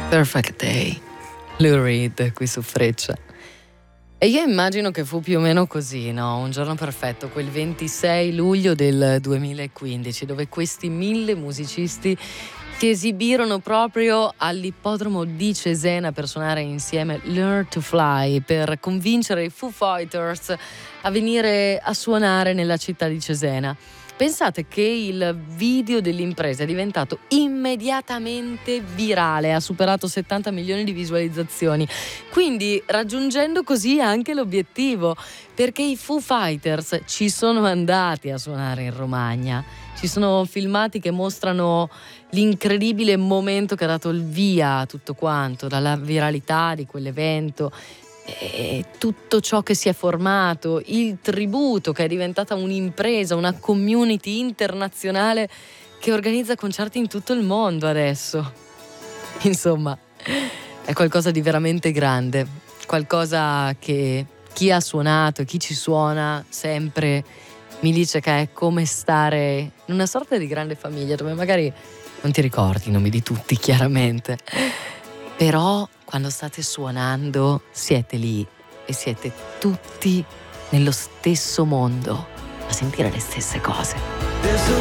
Perfect Day, Lou Reed qui su Freccia. E io immagino che fu più o meno così, no? Un giorno perfetto, quel 26 luglio del 2015, dove questi 1000 musicisti si esibirono proprio all'ippodromo di Cesena per suonare insieme Learn to Fly, per convincere i Foo Fighters a venire a suonare nella città di Cesena. Pensate che il video dell'impresa è diventato immediatamente virale, ha superato 70 milioni di visualizzazioni, quindi raggiungendo così anche l'obiettivo, perché i Foo Fighters ci sono andati a suonare in Romagna. Ci sono filmati che mostrano l'incredibile momento che ha dato il via a tutto quanto, dalla viralità di quell'evento, e tutto ciò che si è formato, il tributo che è diventata un'impresa, una community internazionale che organizza concerti in tutto il mondo adesso. Insomma, è qualcosa di veramente grande, qualcosa che chi ha suonato e chi ci suona sempre mi dice che è come stare in una sorta di grande famiglia, dove magari non ti ricordi i nomi di tutti, chiaramente, però quando state suonando siete lì e siete tutti nello stesso mondo a sentire le stesse cose.